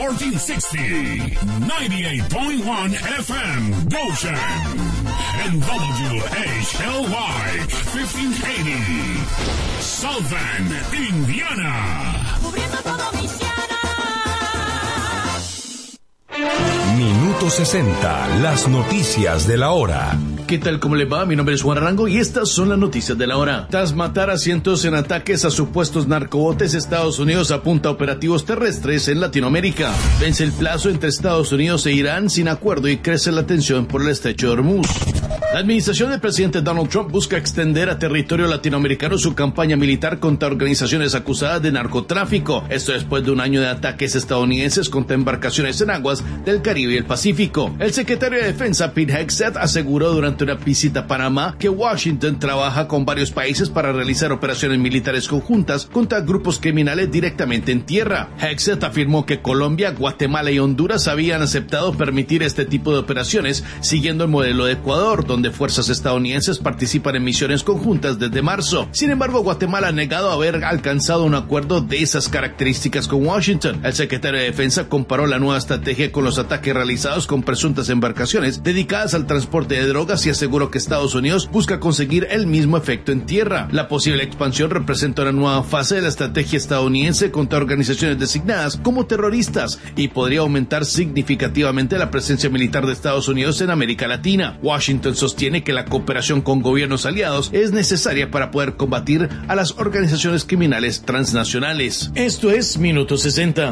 1460, 98.1 FM, Goshen, and WHLY, 1580, South Bend, Indiana. Cubriendo todo Minuto 60, las noticias de la hora. ¿Qué tal? ¿Cómo les va? Mi nombre es Juan Arango y estas son las noticias de la hora. Tras matar a cientos en ataques a supuestos narcobotes, Estados Unidos apunta a operativos terrestres en Latinoamérica. Vence el plazo entre Estados Unidos e Irán sin acuerdo y crece la tensión por el estrecho de Hormuz. La administración del presidente Donald Trump busca extender a territorio latinoamericano su campaña militar contra organizaciones acusadas de narcotráfico. Esto después de un año de ataques estadounidenses contra embarcaciones en aguas del Caribe y el Pacífico. El secretario de Defensa, Pete Hegseth, aseguró durante una visita a Panamá que Washington trabaja con varios países para realizar operaciones militares conjuntas contra grupos criminales directamente en tierra. Hegseth afirmó que Colombia, Guatemala y Honduras habían aceptado permitir este tipo de operaciones siguiendo el modelo de Ecuador, donde fuerzas estadounidenses participan en misiones conjuntas desde marzo. Sin embargo, Guatemala ha negado haber alcanzado un acuerdo de esas características con Washington. El secretario de Defensa comparó la nueva estrategia con los ataques realizados con presuntas embarcaciones dedicadas al transporte de drogas y aseguró que Estados Unidos busca conseguir el mismo efecto en tierra. La posible expansión representa una nueva fase de la estrategia estadounidense contra organizaciones designadas como terroristas y podría aumentar significativamente la presencia militar de Estados Unidos en América Latina. Washington sostiene que la cooperación con gobiernos aliados es necesaria para poder combatir a las organizaciones criminales transnacionales. Esto es Minuto 60.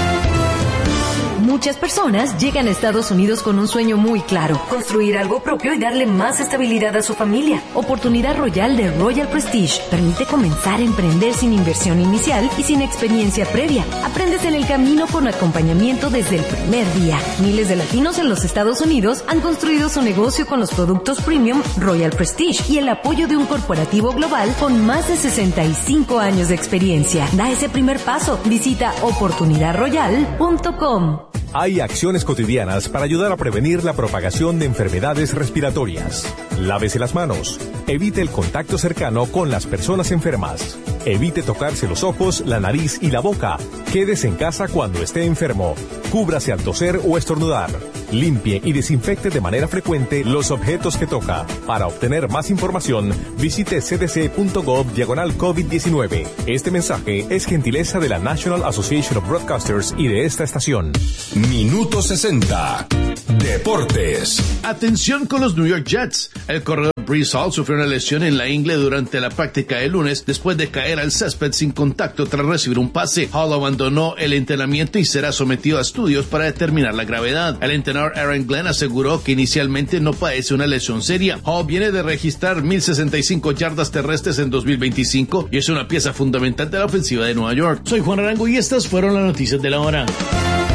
Muchas personas llegan a Estados Unidos con un sueño muy claro: construir algo propio y darle más estabilidad a su familia. Oportunidad Royal de Royal Prestige permite comenzar a emprender sin inversión inicial y sin experiencia previa. Aprendes en el camino con acompañamiento desde el primer día. Miles de latinos en los Estados Unidos han construido su negocio con los productos premium Royal Prestige y el apoyo de un corporativo global con más de 65 años de experiencia. Da ese primer paso. Visita oportunidadroyal.com. Hay acciones cotidianas para ayudar a prevenir la propagación de enfermedades respiratorias. Lávese las manos. Evite el contacto cercano con las personas enfermas. Evite tocarse los ojos, la nariz y la boca. Quédese en casa cuando esté enfermo. Cúbrase al toser o estornudar. Limpie y desinfecte de manera frecuente los objetos que toca. Para obtener más información, visite cdc.gov/COVID-19. Este mensaje es gentileza de la National Association of Broadcasters y de esta estación. Minuto 60, Deportes. Atención con los New York Jets. El corredor Breece Hall sufrió una lesión en la ingle durante la práctica de lunes después de caer al césped sin contacto tras recibir un pase. Hall abandonó el entrenamiento y será sometido a estudios para determinar la gravedad. El entrenador Aaron Glenn aseguró que inicialmente no padece una lesión seria. Hall viene de registrar 1,065 yardas terrestres en 2025 y es una pieza fundamental de la ofensiva de Nueva York. Soy Juan Arango y estas fueron las noticias de la hora.